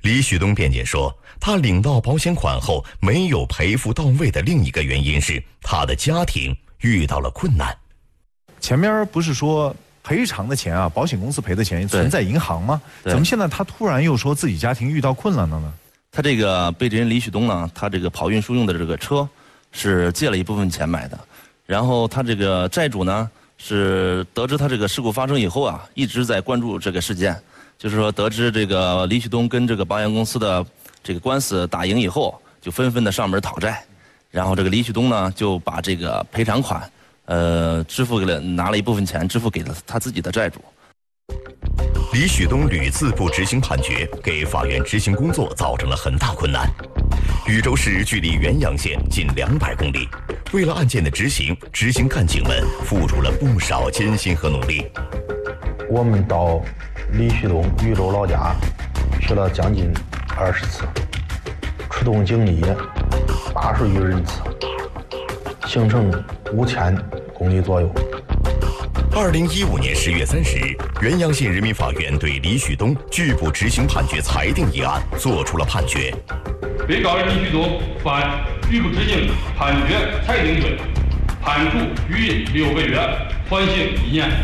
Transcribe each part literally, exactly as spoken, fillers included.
李旭东辩解说，他领到保险款后没有赔付到位的另一个原因是他的家庭遇到了困难。 前面不是说赔偿的钱啊，保险公司赔的钱存在银行吗？怎么现在他突然又说自己家庭遇到困难了呢？ 他这个被执人李旭东呢，他这个跑运输用的这个车是借了一部分钱买的，然后他这个债主呢是得知他这个事故发生以后啊，一直在关注这个事件，就是说得知这个李旭东跟这个保险公司的这个官司打赢以后，就纷纷的上门讨债，然后这个李旭东呢就把这个赔偿款，呃，支付给了拿了一部分钱支付给了他自己的债主。 李旭东屡次不执行判决，给法院执行工作造成了很大困难。禹州市距离原阳县近两百公里，为了案件的执行，执行干警们付出了不少艰辛和努力。 我们到李旭东禹州老家去了将近二十次，出动警力八十余人次，行程五千公里左右。 二零一五年十月三十日，原阳县人民法院对李旭东拒不执行判决裁定一案作出了判决。 被告人李旭东犯拒不执行判决裁定罪，判处拘役六个月，缓刑一年。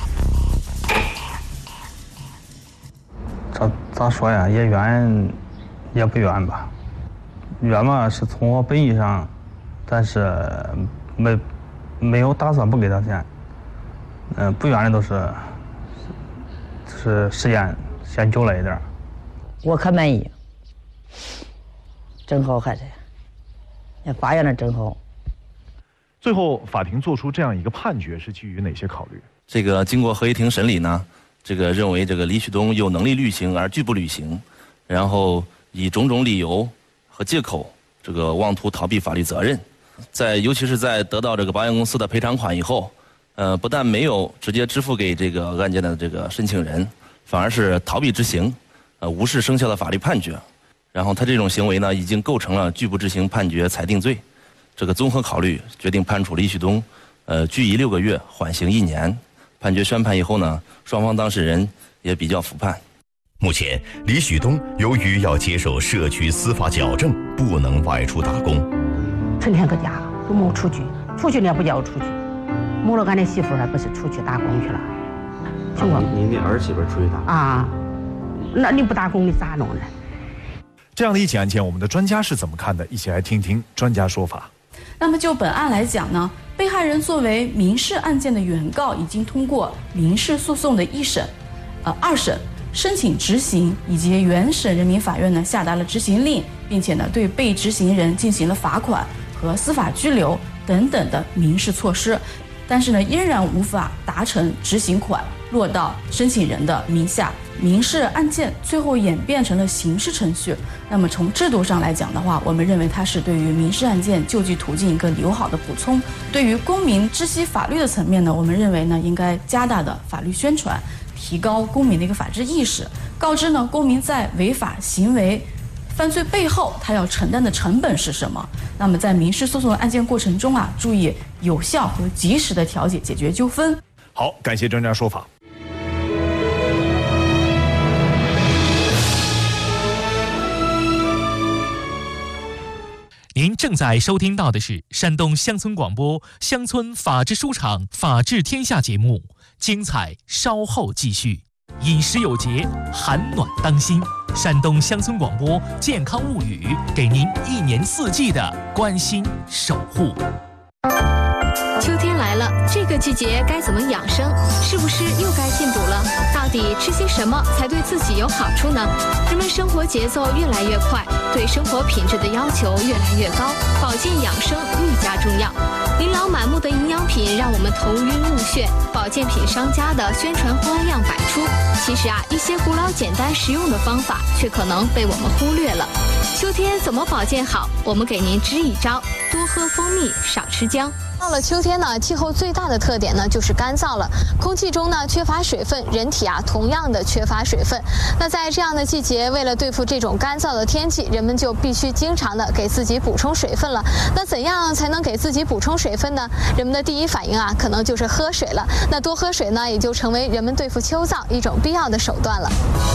咋咋说呀？也冤，也不冤吧。冤嘛是从我本意上，但是没没有打算不给他钱。嗯、呃，不冤的都是是时间先久了一点。 我可满意，真好还是，法院的真好。 最后，法庭作出这样一个判决是基于哪些考虑？ 这个经过合议庭审理呢，这个认为这个李旭东有能力履行而拒不履行，然后以种种理由和借口，这个妄图逃避法律责任，在尤其是在得到这个保险公司的赔偿款以后。呃，不但没有直接支付给这个案件的这个申请人，反而是逃避执行，呃，无视生效的法律判决。然后他这种行为呢，已经构成了拒不执行判决裁定罪。这个综合考虑，决定判处李旭东，呃，拘役六个月，缓刑一年。判决宣判以后呢，双方当事人也比较服判。 目前，李旭东由于要接受社区司法矫正，不能外出打工， 成天搁家都没出去，出去呢也不叫我出去。没了，俺那媳妇还不是出去打工去了？情况。 您的儿媳妇出去打工啊？那你不打工你咋弄呢？ 这样的一起案件，我们的专家是怎么看的？一起来听听专家说法。 那么就本案来讲呢，被害人作为民事案件的原告，已经通过民事诉讼的一审、呃二审申请执行，以及原审人民法院呢下达了执行令，并且呢对被执行人进行了罚款和司法拘留等等的民事措施。但是呢，依然无法达成执行款落到申请人的名下，民事案件最后演变成了刑事程序。那么从制度上来讲的话，我们认为它是对于民事案件救济途径一个友好的补充。对于公民知悉法律的层面呢，我们认为呢，应该加大的法律宣传，提高公民的一个法治意识，告知呢公民在违法行为犯罪背后他要承担的成本是什么？那么在民事诉讼案件过程中啊，注意有效和及时的调解解决纠纷。 好，感谢专家说法。 您正在收听到的是山东乡村广播乡村法治书场法治天下节目，精彩稍后继续。饮食有节，寒暖当心。山东乡村广播健康物语，给您一年四季的关心守护。 秋天来了，这个季节该怎么养生？是不是又该进补了？到底吃些什么才对自己有好处呢？人们生活节奏越来越快，对生活品质的要求越来越高，保健养生愈加重要。琳琅满目的营养品让我们头晕目眩，保健品商家的宣传花样百出。其实啊，一些古老简单实用的方法却可能被我们忽略了。秋天怎么保健好？我们给您支一招：多喝蜂蜜，少吃姜。到了秋天呢，气候最大的特点呢就是干燥了，空气中呢缺乏水分，人体啊同样的缺乏水分。那在这样的季节，为了对付这种干燥的天气，人们就必须经常的给自己补充水分了。那怎样才能给自己补充水分呢？人们的第一反应啊，可能就是喝水了。那多喝水呢，也就成为人们对付秋燥一种必要的手段了。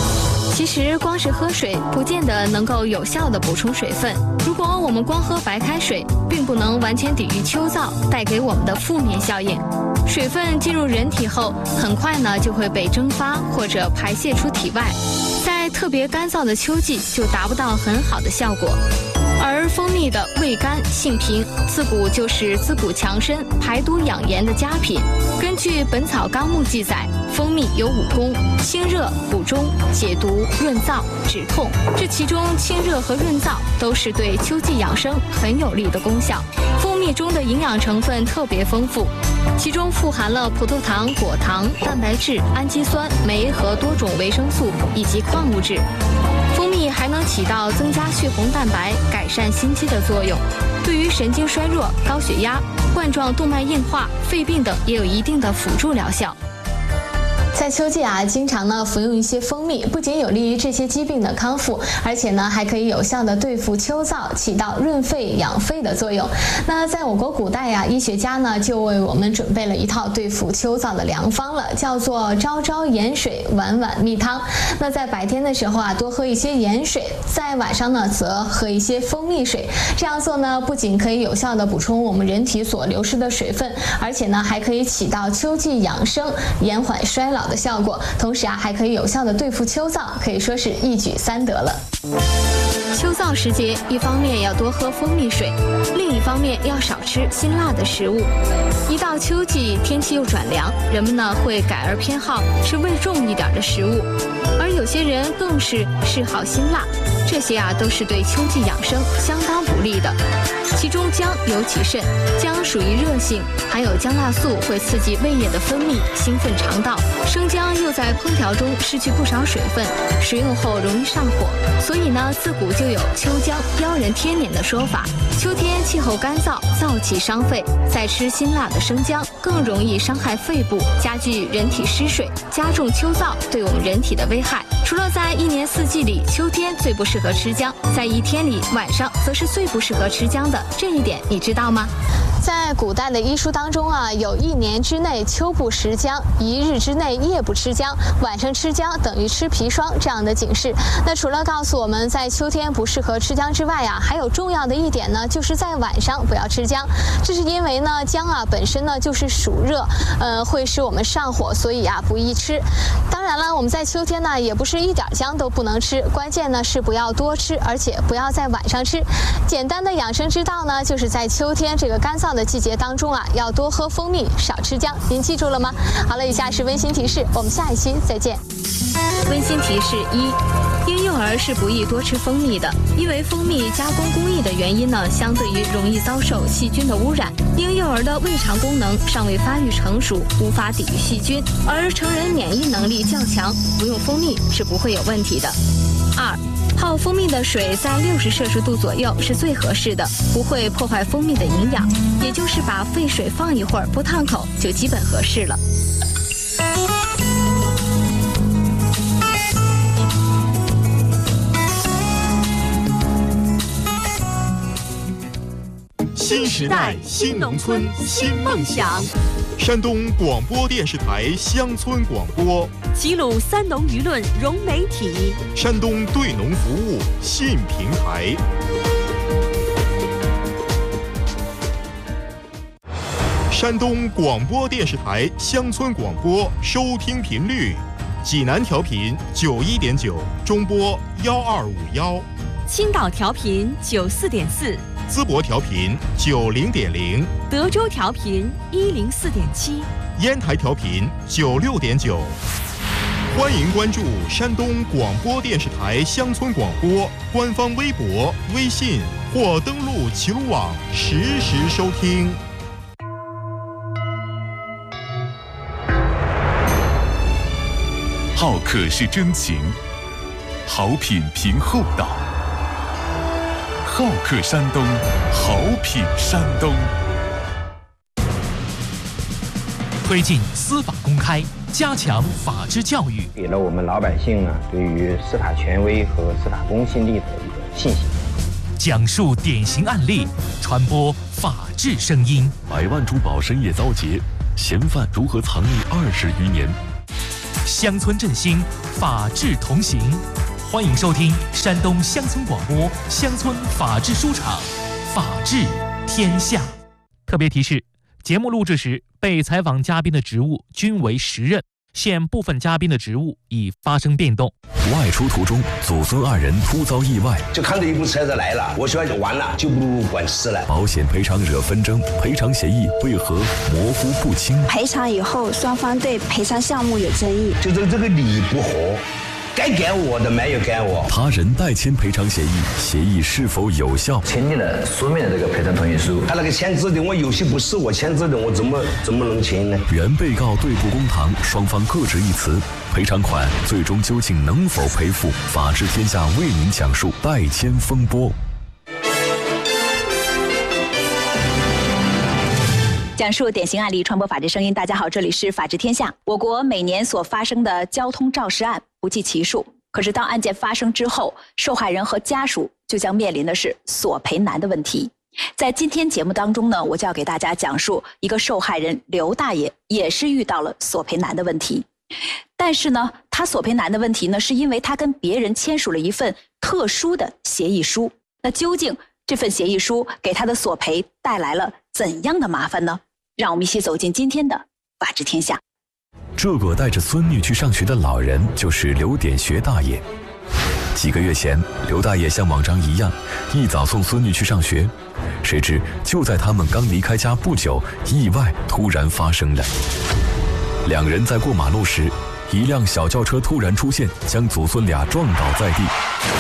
其实光是喝水不见得能够有效地补充水分。如果我们光喝白开水，并不能完全抵御秋燥带给我们的负面效应。水分进入人体后，很快呢就会被蒸发或者排泄出体外，在特别干燥的秋季就达不到很好的效果。而蜂蜜的味甘性平，自古就是滋补强身、排毒养颜的佳品。根据《本草纲目》记载，蜂蜜有五功：清热、补中、解毒、润燥、止痛。这其中清热和润燥都是对秋季养生很有利的功效。蜂蜜中的营养成分特别丰富，其中富含了葡萄糖、果糖、蛋白质、氨基酸、酶和多种维生素以及矿物质。蜂蜜还能起到增加血红蛋白、改善心肌的作用，对于神经衰弱、高血压、冠状动脉硬化、肺病等也有一定的辅助疗效。 在秋季啊，经常呢服用一些蜂蜜，不仅有利于这些疾病的康复，而且呢还可以有效的对付秋燥，起到润肺养肺的作用。那在我国古代呀、啊，医学家呢就为我们准备了一套对付秋燥的良方了，叫做朝朝盐水，晚晚蜜汤。那在白天的时候啊，多喝一些盐水，在晚上呢则喝一些蜂蜜水。这样做呢，不仅可以有效的补充我们人体所流失的水分，而且呢还可以起到秋季养生、延缓衰老的效果，同时啊还可以有效的对付秋燥，可以说是一举三得了。 秋燥时节，一方面要多喝蜂蜜水，另一方面要少吃辛辣的食物。一到秋季，天气又转凉，人们呢会改而偏好吃味重一点的食物，而有些人更是嗜好辛辣，这些啊都是对秋季养生相当不利的。其中姜尤其甚，姜属于热性，含有姜辣素，会刺激胃液的分泌，兴奋肠道。生姜又在烹调中失去不少水分，食用后容易上火，所以呢，自古就有秋姜邀人添脸的说法。秋天气候干燥，燥气伤肺，再吃辛辣的生姜，更容易伤害肺部，加剧人体失水，加重秋燥对我们人体的危害。除了在一年四季里，秋天最不适合吃姜，在一天里晚上则是最不适合吃姜的，这一点你知道吗？ 在古代的医书当中啊，有一年之内秋不食姜，一日之内夜不吃姜，晚上吃姜等于吃砒霜这样的警示。那除了告诉我们在秋天不适合吃姜之外啊，还有重要的一点呢，就是在晚上不要吃姜。这是因为呢，姜啊本身呢就是暑热，呃，会使我们上火，所以啊不宜吃。当然了，我们在秋天呢也不是一点姜都不能吃，关键呢是不要多吃，而且不要在晚上吃。简单的养生之道呢，就是在秋天这个干燥的季节当中啊，要多喝蜂蜜，少吃姜。您记住了吗？好了，以下是温馨提示，我们下一期再见。 温馨提示一：婴幼儿是不宜多吃蜂蜜的，因为蜂蜜加工工艺的原因呢，相对于容易遭受细菌的污染。婴幼儿的胃肠功能尚未发育成熟，无法抵御细菌，而成人免疫能力较强，服用蜂蜜是不会有问题的。二，泡蜂蜜的水在六十摄氏度左右是最合适的，不会破坏蜂蜜的营养，也就是把沸水放一会儿不烫口就基本合适了。 新时代新农村新梦想，山东广播电视台乡村广播， 齐鲁三农舆论融媒体， 山东对农服务新平台。山东广播电视台乡村广播收听频率：济南调频九一点九，中波幺二五幺； 青岛调频九四点四。 淄博调频九零点零， 德州调频一零四点七， 烟台调频九六点九。欢迎关注山东广播电视台乡村广播官方微博、微信或登录齐鲁网实时收听。 好客是真情，好品凭厚道。好客山东，好品山东。 推进司法公开，加强法治教育， 给了我们老百姓呢对于司法权威和司法公信力的一个信心。 讲述典型案例，传播法治声音。 百万珠宝深夜遭劫，嫌犯如何藏匿二十余年？ 乡村振兴，法治同行。 欢迎收听山东乡村广播乡村法治书场，法治天下。特别提示：节目录制时，被采访嘉宾的职务均为实任，现部分嘉宾的职务已发生变动。 外出途中，祖孙二人突遭意外， 就看着一部车子来了，我说完了，就不如管事了。 保险赔偿惹纷争，赔偿协议为何模糊不清？ 赔偿以后，双方对赔偿项目有争议， 就是这个理不合。该给我的没有给我。 他人代签赔偿协议，协议是否有效？ 签订了书面的这个赔偿同意书。 他那个签字的，我有些不是我签字的，我怎么怎么能签呢？ 原被告对簿公堂，双方各执一词，赔偿款最终究竟能否赔付？法治天下为您讲述代签风波。 讲述典型案例，传播法治声音。大家好，这里是法治天下。我国每年所发生的交通肇事案不计其数，可是当案件发生之后，受害人和家属就将面临的是索赔难的问题。在今天节目当中呢，我就要给大家讲述一个受害人刘大爷也是遇到了索赔难的问题。但是呢，他索赔难的问题呢，是因为他跟别人签署了一份特殊的协议书。那究竟这份协议书给他的索赔带来了怎样的麻烦呢？让我们一起走进今天的法治天下。 这个带着孙女去上学的老人就是刘典学大爷。几个月前，刘大爷像往常一样，一早送孙女去上学。谁知就在他们刚离开家不久，意外突然发生了。两人在过马路时，一辆小轿车突然出现，将祖孙俩撞倒在地。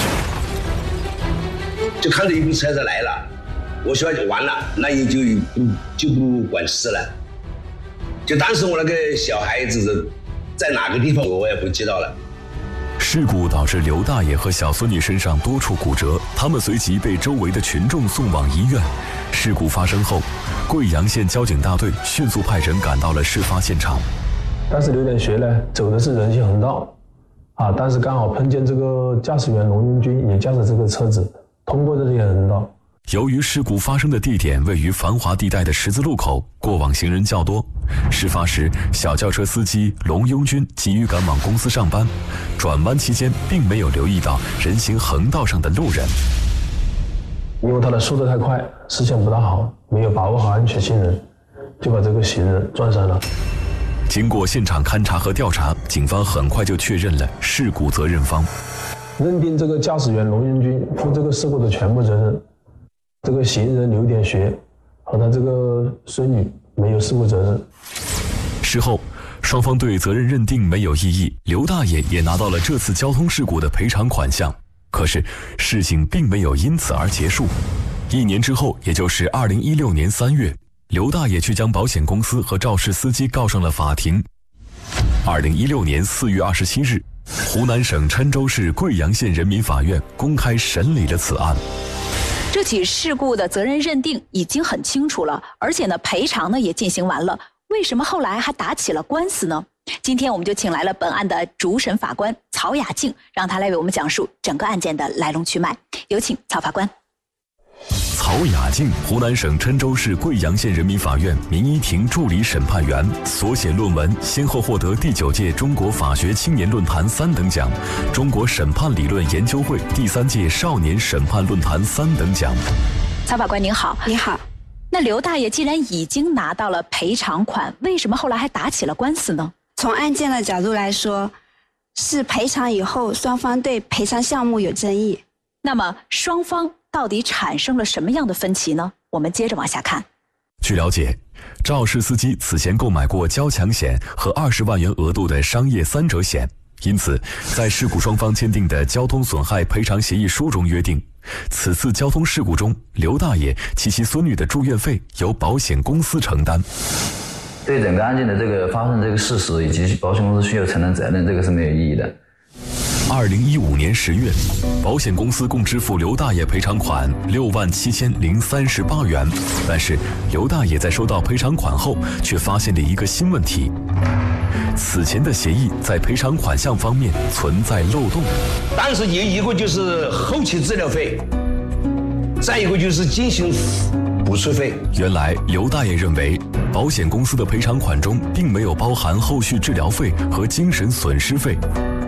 就看着一部车子来了，我说完了，那也就不就不管事了。就当时我那个小孩子在哪个地方，我也不知道了。 事故导致刘大爷和小孙女身上多处骨折，他们随即被周围的群众送往医院。事故发生后，贵阳县交警大队迅速派人赶到了事发现场。 但是刘典学呢，走的是人行横道，啊，但是刚好碰见这个驾驶员龙云军也驾驶这个车子通过这条横道。 由于事故发生的地点位于繁华地带的十字路口，过往行人较多。事发时，小轿车司机龙庸军急于赶往公司上班，转弯期间并没有留意到人行横道上的路人。 因为他的速度太快，视线不大好，没有把握好安全性能，就把这个行人撞上了。 经过现场勘查和调查，警方很快就确认了事故责任方， 认定这个驾驶员龙云军负这个事故的全部责任。这个行人刘典学和他这个孙女没有事故责任。 事后，双方对责任认定没有异议，刘大爷也拿到了这次交通事故的赔偿款项。可是，事情并没有因此而结束。一年之后，也就是二零一六年三月，刘大爷却将保险公司和肇事司机告上了法庭。二零一六年四月二十七日，湖南省郴州市贵阳县人民法院公开审理了此案。 这起事故的责任认定已经很清楚了，而且呢，赔偿呢也进行完了。为什么后来还打起了官司呢？今天我们就请来了本案的主审法官曹雅静，让他来为我们讲述整个案件的来龙去脉。有请曹法官。 曹雅静，湖南省郴州市贵阳县人民法院民一庭助理审判员，所写论文先后获得第九届中国法学青年论坛三等奖、中国审判理论研究会第三届少年审判论坛三等奖。 曹法官您好。 你好。 那刘大爷既然已经拿到了赔偿款，为什么后来还打起了官司呢？ 从案件的角度来说，是赔偿以后双方对赔偿项目有争议。 那么双方到底产生了什么样的分歧呢？我们接着往下看。 据了解，肇事司机此前购买过交强险和二十万元额度的商业三者险，因此在事故双方签订的交通损害赔偿协议书中约定，此次交通事故中，刘大爷及其孙女的住院费由保险公司承担。 对整个案件的这个发生这个事实以及保险公司需要承担责任，这个是没有意义的。 二零一五年十月，保险公司共支付刘大爷赔偿款六万七千零三十八元，但是刘大爷在收到赔偿款后，却发现了一个新问题：此前的协议在赔偿款项方面存在漏洞。 当时有一个就是后期治疗费，再一个就是精神补偿费。 原来刘大爷认为，保险公司的赔偿款中并没有包含后续治疗费和精神损失费。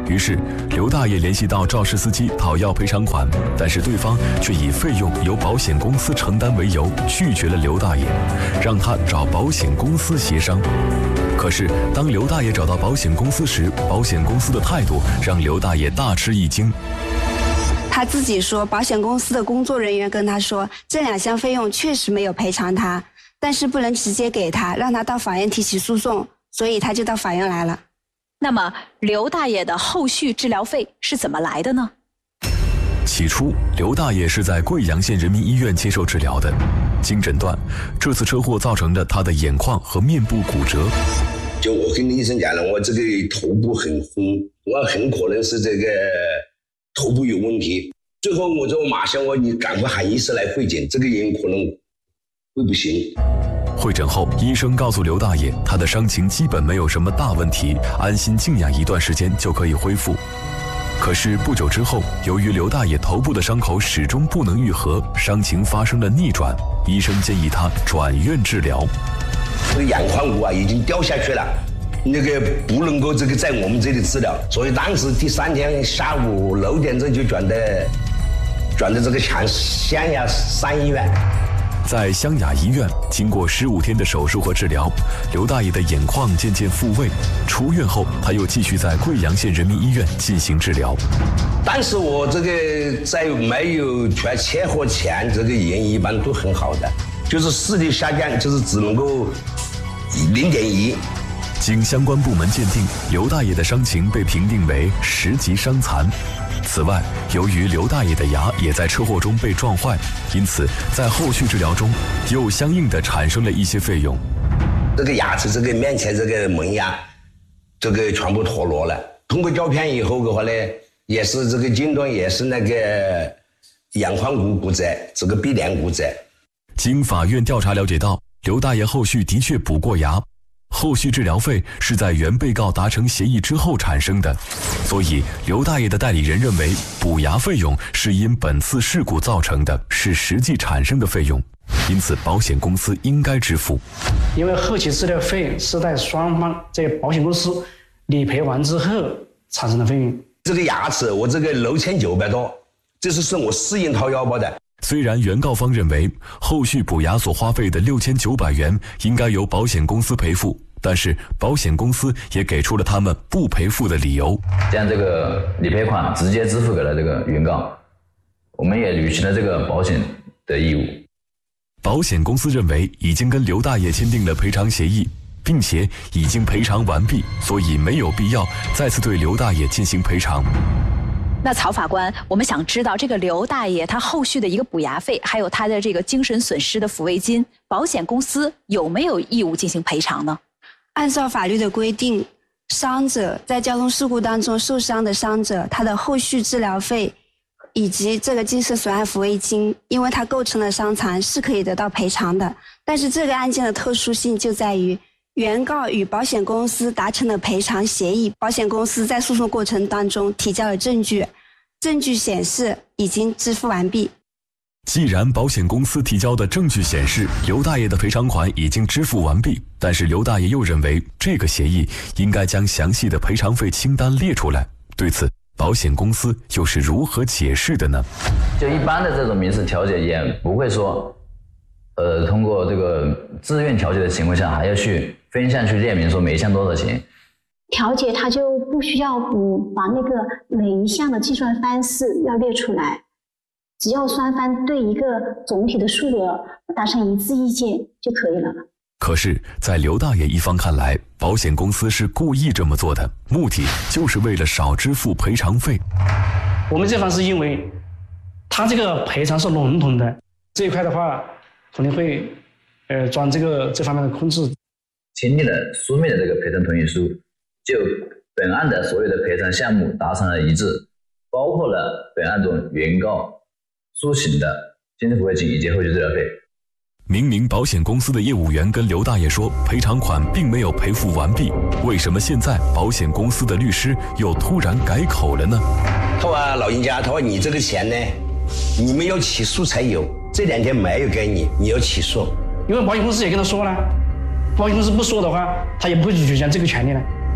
于是刘大爷联系到肇事司机讨要赔偿款，但是对方却以费用由保险公司承担为由拒绝了刘大爷，让他找保险公司协商。可是当刘大爷找到保险公司时，保险公司的态度让刘大爷大吃一惊。 他自己说，保险公司的工作人员跟他说，这两项费用确实没有赔偿他，但是不能直接给他，让他到法院提起诉讼，所以他就到法院来了。 那么刘大爷的后续治疗费是怎么来的呢？ 起初，刘大爷是在贵阳县人民医院接受治疗的。经诊断，这次车祸造成的他的眼眶和面部骨折。 就我跟医生讲了，我这个头部很红，我很可能是这个头部有问题。最后我说马上我你赶快喊医生来会诊，这个人可能会不行。 会诊后，医生告诉刘大爷，他的伤情基本没有什么大问题，安心静养一段时间就可以恢复。可是不久之后，由于刘大爷头部的伤口始终不能愈合，伤情发生了逆转，医生建议他转院治疗。 这个眼眶骨啊已经掉下去了，那个不能够这个在我们这里治疗，所以当时第三天下午六点钟就转的转的这个湘湘雅三医院。 在湘雅医院，经过十五天的手术和治疗，刘大爷的眼眶渐渐复位。出院后，他又继续在贵阳县人民医院进行治疗。 但是我这个在没有全切合前，这个人一般都很好的，就是视力下降，就是只能够零点一。 经相关部门鉴定，刘大爷的伤情被评定为十级伤残。此外，由于刘大爷的牙也在车祸中被撞坏，因此在后续治疗中又相应的产生了一些费用。 这个牙齿这个面前这个门牙，这个全部脱落了。通过胶片以后的话呢，也是这个诊断也是那个眼眶骨骨折，这个鼻梁骨折。 经法院调查了解到，刘大爷后续的确补过牙。后续治疗费是在原被告达成协议之后产生的，所以刘大爷的代理人认为补牙费用是因本次事故造成的，是实际产生的费用，因此保险公司应该支付。 因为后期治疗费是在双方在保险公司理赔完之后产生的费用。 这个牙齿我这个六千九百多，这是是我私人掏腰包的。 虽然原告方认为后续补牙所花费的六千九百元应该由保险公司赔付，但是保险公司也给出了他们不赔付的理由， 将这个理赔款直接支付给了这个原告，我们也履行了这个保险的义务。 保险公司认为已经跟刘大爷签订了赔偿协议，并且已经赔偿完毕，所以没有必要再次对刘大爷进行赔偿。 那曹法官，我们想知道这个刘大爷他后续的一个补牙费，还有他的这个精神损失的抚慰金，保险公司有没有义务进行赔偿呢？ 按照法律的规定，伤者在交通事故当中受伤的伤者，他的后续治疗费以及这个精神损害抚慰金，因为他构成了伤残，是可以得到赔偿的。但是这个案件的特殊性就在于，原告与保险公司达成了赔偿协议，保险公司在诉讼过程当中提交了证据，证据显示已经支付完毕。 既然保险公司提交的证据显示刘大爷的赔偿款已经支付完毕，但是刘大爷又认为这个协议应该将详细的赔偿费清单列出来，对此保险公司又是如何解释的呢？ 就一般的这种民事调解也不会说呃，通过这个自愿调解的情况下，还要去分项去列明说每一项多少钱。 调解它就不需要嗯把那个每一项的计算方式要列出来，只要双方对一个总体的数额达成一致意见就可以了。 可是，在刘大爷一方看来，保险公司是故意这么做的，目的就是为了少支付赔偿费。 我们这方是因为他这个赔偿是笼统的，这一块的话可能会呃钻这个这方面的空子。 签订了书面的这个赔偿同意书，就本案的所有的赔偿项目达成了一致，包括了本案中原告诉请的精神抚慰金以及后续治疗费。 明明保险公司的业务员跟刘大爷说赔偿款并没有赔付完毕，为什么现在保险公司的律师又突然改口了呢？ 他说老人家，他说你这个钱呢，你们要起诉才有，这两天没有给你，你要起诉。 因为保险公司也跟他说了，保险公司不说的话，他也不会主张这个权利了。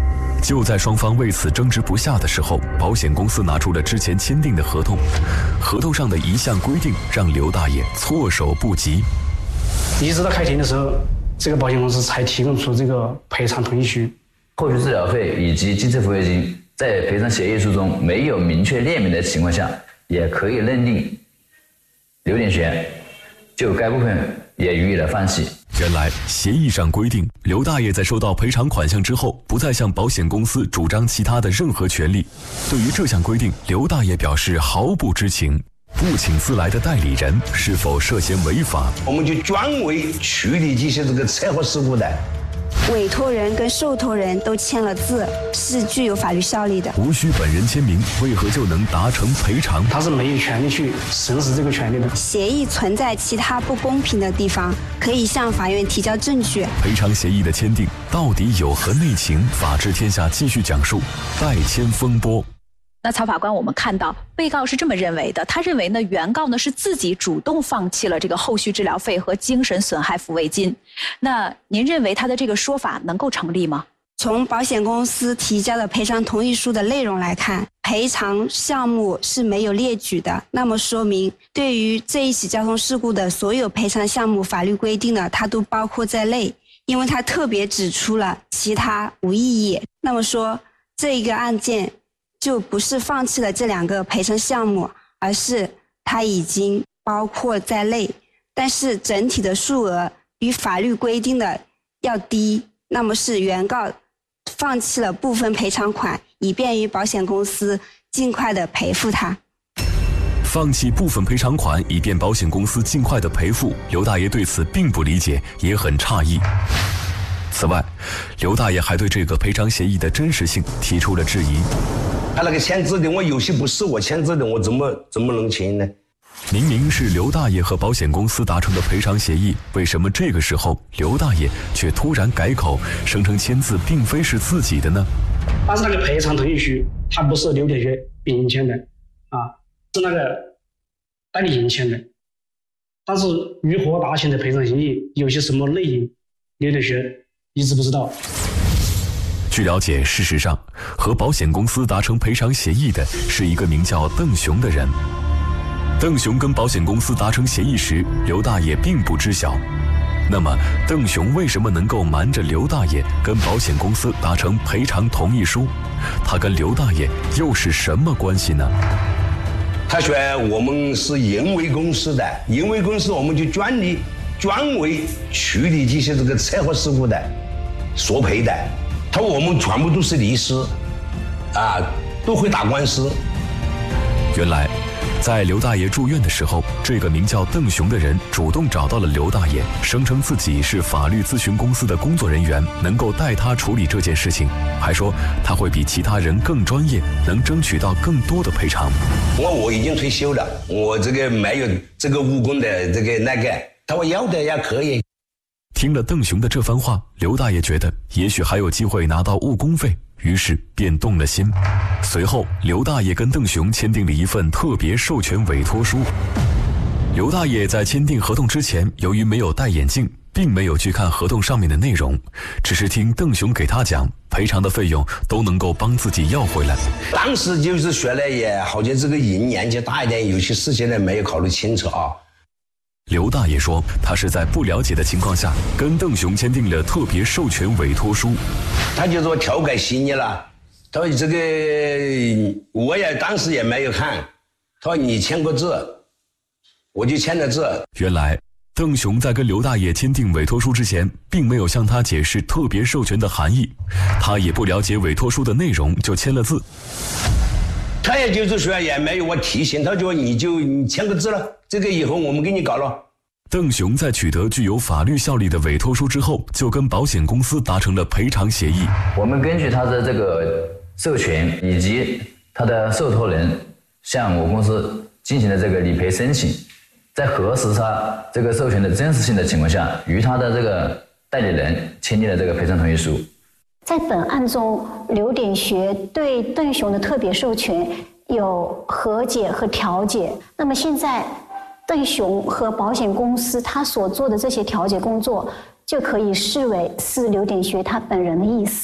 就在双方为此争执不下的时候，保险公司拿出了之前签订的合同，合同上的一项规定让刘大爷措手不及。 一直到开庭的时候，这个保险公司才提供出这个赔偿同意书。 后续治疗费以及精神抚慰金在赔偿协议书中没有明确列明的情况下，也可以认定刘典学就该部分也予以了放弃。 原来协议上规定，刘大爷在收到赔偿款项之后，不再向保险公司主张其他的任何权利。对于这项规定，刘大爷表示毫不知情。不请自来的代理人是否涉嫌违法？ 我们就专为处理这些这个车祸事故的。 委托人跟受托人都签了字，是具有法律效力的。 无需本人签名，为何就能达成赔偿？ 他是没有权利去行使这个权利的。 协议存在其他不公平的地方，可以向法院提交证据。 赔偿协议的签订到底有何内情？法治天下继续讲述代签风波。 那曹法官，我们看到被告是这么认为的，他认为呢，原告呢是自己主动放弃了这个后续治疗费和精神损害抚慰金。那您认为他的这个说法能够成立吗？ 从保险公司提交的赔偿同意书的内容来看，赔偿项目是没有列举的，那么说明对于这一起交通事故的所有赔偿项目法律规定呢，它都包括在内，因为它特别指出了其他无异议。那么说这一个案件就不是放弃了这两个赔偿项目，而是它已经包括在内，但是整体的数额比法律规定的要低，那么是原告放弃了部分赔偿款，以便于保险公司尽快的赔付它。 放弃部分赔偿款，以便保险公司尽快的赔付，刘大爷对此并不理解，也很诧异。此外，刘大爷还对这个赔偿协议的真实性提出了质疑。 他那个签字的，我有些不是我签字的，我怎么怎么能签呢？ 明明是刘大爷和保险公司达成的赔偿协议，为什么这个时候刘大爷却突然改口，声称签字并非是自己的呢？ 但是那个赔偿同意书，它不是刘铁学本人签的，啊，是那个代理人签的。但是如何达成的赔偿协议，有些什么内容，刘铁学一直不知道。 据了解，事实上，和保险公司达成赔偿协议的是一个名叫邓雄的人。邓雄跟保险公司达成协议时，刘大爷并不知晓。那么，邓雄为什么能够瞒着刘大爷跟保险公司达成赔偿同意书？他跟刘大爷又是什么关系呢？ 他说我们是营为公司的，营为公司我们就专利专为处理这些这个车祸事故的索赔的。他说我们全部都是律师，啊，都会打官司。 原来，在刘大爷住院的时候，这个名叫邓雄的人主动找到了刘大爷，声称自己是法律咨询公司的工作人员，能够代他处理这件事情，还说他会比其他人更专业，能争取到更多的赔偿。 我我已经退休了，我这个没有这个误工的这个那个，他说要的也可以。 听了邓雄的这番话，刘大爷觉得也许还有机会拿到误工费，于是便动了心。随后，刘大爷跟邓雄签订了一份特别授权委托书。刘大爷在签订合同之前，由于没有戴眼镜，并没有去看合同上面的内容，只是听邓雄给他讲，赔偿的费用都能够帮自己要回来。 当时就是说了，也好像这个人年纪大一点，有些事情呢没有考虑清楚啊。 刘大爷说，他是在不了解的情况下，跟邓雄签订了特别授权委托书。 他就说调改协议了，他说这个我也当时也没有看，他说你签个字，我就签了字。 原来邓雄在跟刘大爷签订委托书之前，并没有向他解释特别授权的含义，他也不了解委托书的内容就签了字。 他也就是说也没有我提醒，他说你就你签个字了，这个以后我们给你搞了。 邓雄在取得具有法律效力的委托书之后，就跟保险公司达成了赔偿协议。 我们根据他的这个授权以及他的受托人向我公司进行了这个理赔申请，在核实他这个授权的真实性的情况下，与他的这个代理人签订了这个赔偿同意书。 在本案中，刘典学对邓雄的特别授权有和解和调解。那么现在，邓雄和保险公司他所做的这些调解工作，就可以视为是刘典学他本人的意思。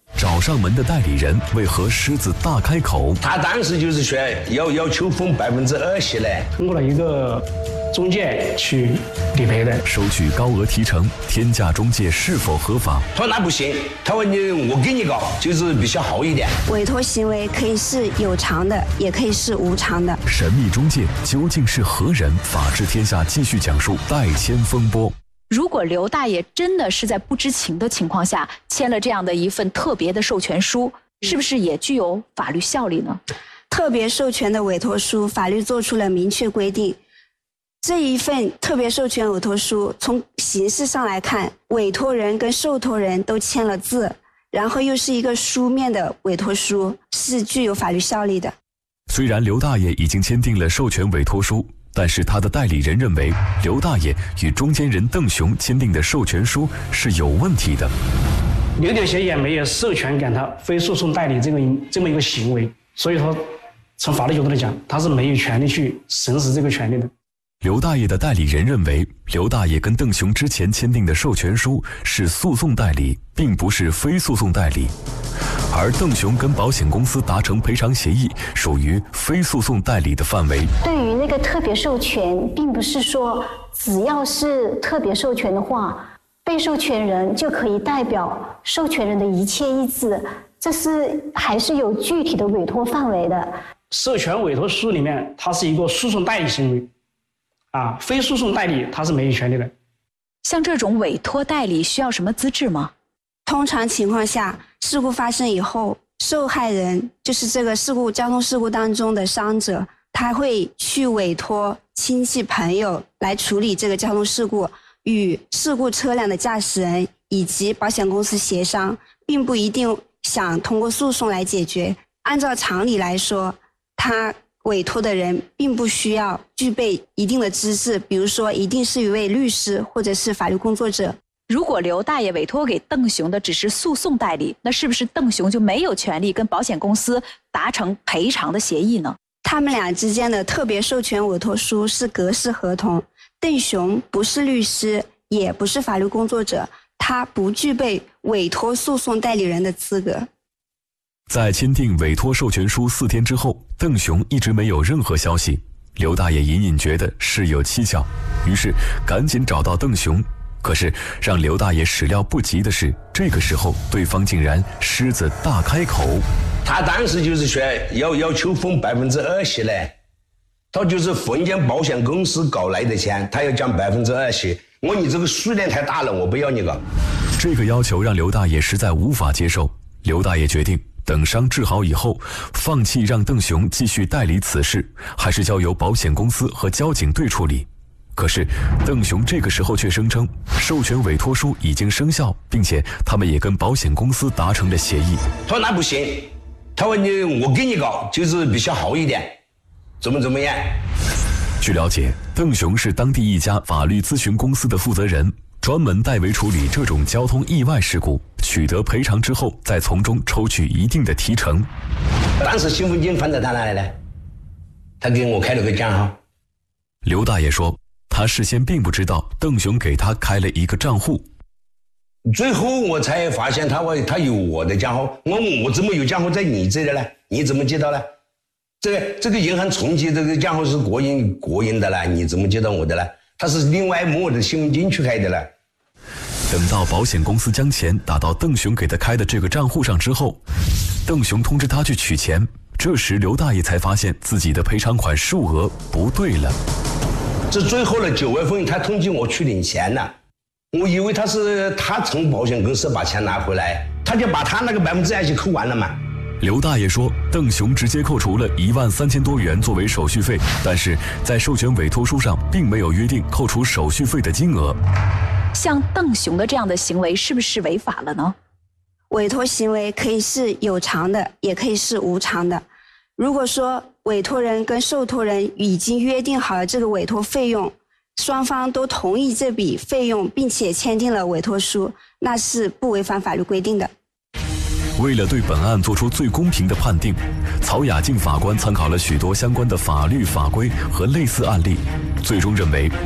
找上门的代理人为何狮子大开口？ 他当时就是说要要求分百分之二十嘞， 通过了一个中介去理赔的， 收取高额提成，天价中介是否合法？ 他说那不行，他说你我给你搞，就是比较好一点。 委托行为可以是有偿的，也可以是无偿的。 神秘中介究竟是何人？法治天下继续讲述代签风波。 如果刘大爷真的是在不知情的情况下签了这样的一份特别的授权书，是不是也具有法律效力呢？ 特别授权的委托书，法律做出了明确规定。这一份特别授权委托书，从形式上来看，委托人跟受托人都签了字，然后又是一个书面的委托书，是具有法律效力的。 虽然刘大爷已经签订了授权委托书，但是他的代理人认为，刘大爷与中间人邓雄签订的授权书是有问题的。 刘点协议也没有授权给他非诉讼代理这个这么一个行为，所以说从法律角度来讲，他是没有权利去行使这个权利的。 刘大爷的代理人认为，刘大爷跟邓雄之前签订的授权书是诉讼代理，并不是非诉讼代理，而邓雄跟保险公司达成赔偿协议，属于非诉讼代理的范围。 对于那个特别授权，并不是说只要是特别授权的话，被授权人就可以代表授权人的一切意志，这是还是有具体的委托范围的。 授权委托书里面，它是一个诉讼代理行为。啊，非诉讼代理他是没有权利的。 像这种委托代理需要什么资质吗？ 通常情况下，事故发生以后，受害人就是这个事故交通事故当中的伤者，他会去委托亲戚朋友来处理这个交通事故，与事故车辆的驾驶人以及保险公司协商，并不一定想通过诉讼来解决。按照常理来说，他委托的人并不需要具备一定的资质，比如说一定是一位律师或者是法律工作者。 如果刘大爷委托给邓雄的只是诉讼代理，那是不是邓雄就没有权利跟保险公司达成赔偿的协议呢？ 他们俩之间的特别授权委托书是格式合同，邓雄不是律师，也不是法律工作者，他不具备委托诉讼代理人的资格。 在签订委托授权书四天之后，邓雄一直没有任何消息。刘大爷隐隐觉得事有蹊跷，于是赶紧找到邓雄。可是让刘大爷始料不及的是，这个时候对方竟然狮子大开口。 他当时就是说要要求分百分之二十嘞，他就是分间保险公司搞来的钱，他要降百分之二十。我你这个数量太大了，我不要你搞。 这个要求让刘大爷实在无法接受。刘大爷决定等伤治好以后，放弃让邓雄继续代理此事，还是交由保险公司和交警队处理。可是邓雄这个时候却声称，授权委托书已经生效，并且他们也跟保险公司达成了协议。 他说那不行，他说你我给你搞，就是比较好一点，怎么怎么样。 据了解，邓雄是当地一家法律咨询公司的负责人，专门代为处理这种交通意外事故，取得赔偿之后，再从中抽取一定的提成。 当时信用金放在他那里呢，他给我开了个账号。 刘大爷说，他事先并不知道邓雄给他开了一个账户， 最后我才发现他他有我的账号。我问我怎么有账号在你这里呢？你怎么知道呢？这个这个银行重启这个账号是国营国营的了，你怎么知道我的呢？他是另外摸我的信用金去开的了。 等到保险公司将钱打到邓雄给他开的这个账户上之后，邓雄通知他去取钱。这时刘大爷才发现自己的赔偿款数额不对了。 这最后的九月份，他通知我去领钱了，我以为他是他从保险公司把钱拿回来，他就把他那个百分之二十扣完了嘛。 刘大爷说，邓雄直接扣除了一万三千多元作为手续费，但是在授权委托书上并没有约定扣除手续费的金额。 像邓雄的这样的行为是不是违法了呢？ 委托行为可以是有偿的，也可以是无偿的。如果说委托人跟受托人已经约定好了这个委托费用，双方都同意这笔费用，并且签订了委托书，那是不违反法律规定的。 为了对本案做出最公平的判定，曹雅静法官参考了许多相关的法律法规和类似案例，最终认为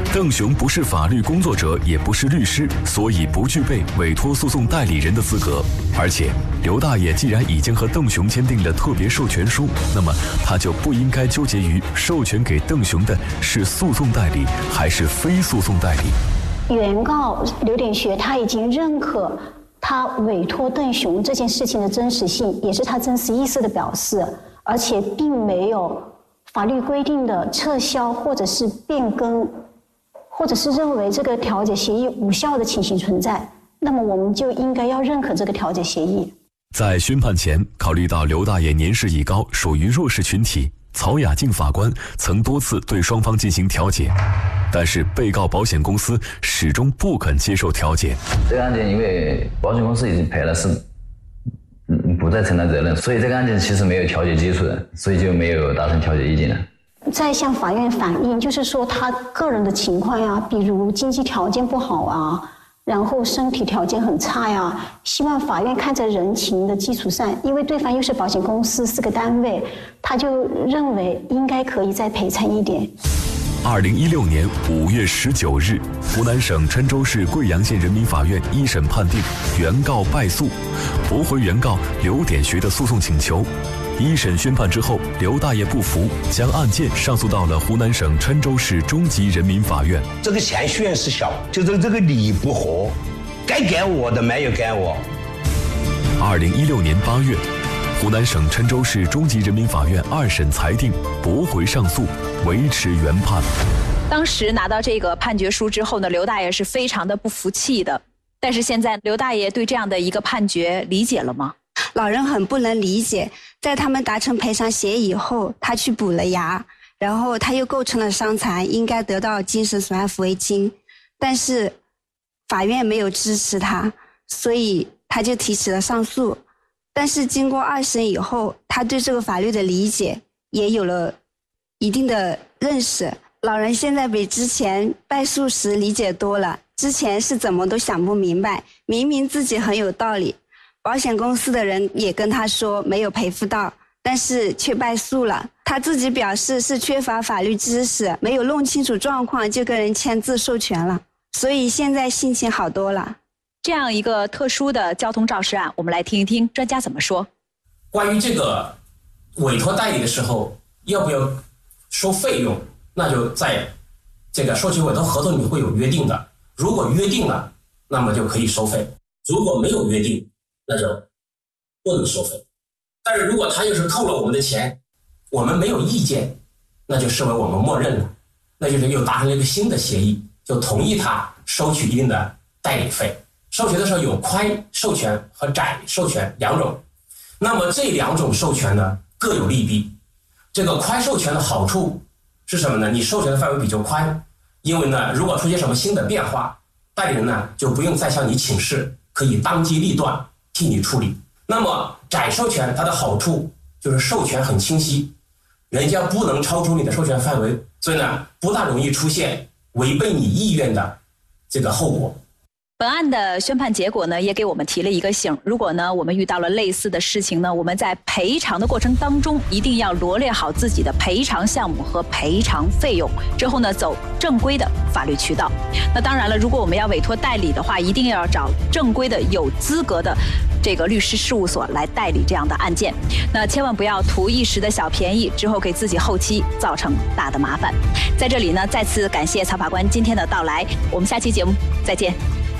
邓雄不是法律工作者，也不是律师，所以不具备委托诉讼代理人的资格。而且，刘大爷既然已经和邓雄签订了特别授权书，那么他就不应该纠结于授权给邓雄的是诉讼代理还是非诉讼代理。 原告刘典学他已经认可他委托邓雄这件事情的真实性，也是他真实意思的表示，而且并没有法律规定的撤销或者是变更，或者是认为这个调解协议无效的情形存在，那么我们就应该要认可这个调解协议。 在宣判前，考虑到刘大爷年事已高，属于弱势群体，曹雅静法官曾多次对双方进行调解，但是被告保险公司始终不肯接受调解。 这个案件因为保险公司已经赔了，是嗯不再承担责任，所以这个案件其实没有调解基础的，所以就没有达成调解意见了。 再向法院反映，就是说他个人的情况呀，比如经济条件不好啊，然后身体条件很差呀，希望法院看在人情的基础上，因为对方又是保险公司是个单位，他就认为应该可以再赔偿一点。 二零一六年五月十九日，湖南省郴州市贵阳县人民法院一审判定原告败诉，驳回原告刘典学的诉讼请求。一审宣判之后，刘大爷不服，将案件上诉到了湖南省郴州市中级人民法院。 这个钱虽然是小，就是这个理不合，该给我的没有给我。 二零一六年八月，湖南省郴州市中级人民法院二审裁定驳回上诉，维持原判。 当时拿到这个判决书之后呢，刘大爷是非常的不服气的。但是现在刘大爷对这样的一个判决理解了吗？ 老人很不能理解，在他们达成赔偿协议以后，他去补了牙，然后他又构成了伤残，应该得到精神损害抚慰金，但是法院没有支持他，所以他就提起了上诉。但是经过二审以后，他对这个法律的理解也有了一定的认识。老人现在比之前败诉时理解多了，之前是怎么都想不明白，明明自己很有道理，保险公司的人也跟他说没有赔付到，但是却败诉了。他自己表示是缺乏法律知识，没有弄清楚状况就跟人签字授权了，所以现在心情好多了。 这样一个特殊的交通肇事案，我们来听一听专家怎么说。 关于这个委托代理的时候要不要收费用，那就在这个授权委托合同里面会有约定的。如果约定了，那么就可以收费；如果没有约定，那就不能收费。但是如果他又是扣了我们的钱，我们没有意见，那就视为我们默认了，那就是又达成了一个新的协议，就同意他收取一定的代理费。授权的时候有宽授权和窄授权两种，那么这两种授权呢各有利弊。这个宽授权的好处是什么呢？你授权的范围比较宽，因为呢如果出现什么新的变化，代理人呢就不用再向你请示，可以当机立断替你处理。那么窄授权它的好处就是授权很清晰，人家不能超出你的授权范围，所以呢不大容易出现违背你意愿的这个后果。 本案的宣判结果呢，也给我们提了一个醒。如果呢，我们遇到了类似的事情呢，我们在赔偿的过程当中，一定要罗列好自己的赔偿项目和赔偿费用，之后呢，走正规的法律渠道。那当然了，如果我们要委托代理的话，一定要找正规的、有资格的这个律师事务所来代理这样的案件。那千万不要图一时的小便宜，之后给自己后期造成大的麻烦。在这里呢，再次感谢曹法官今天的到来，我们下期节目再见。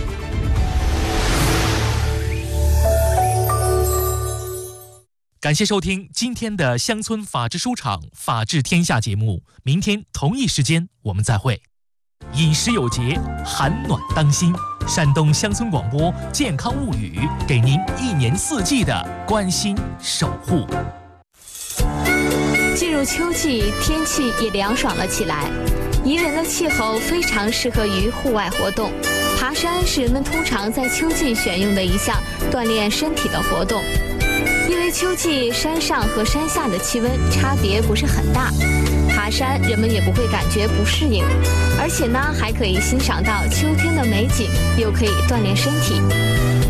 感谢收听今天的乡村法治书场法治天下节目，明天同一时间我们再会。饮食有节，寒暖当心。山东乡村广播健康物语，给您一年四季的关心守护。 进入秋季，天气也凉爽了起来，宜人的气候非常适合于户外活动。爬山是人们通常在秋季选用的一项锻炼身体的活动。因为秋季山上和山下的气温差别不是很大，爬山人们也不会感觉不适应，而且呢还可以欣赏到秋天的美景，又可以锻炼身体。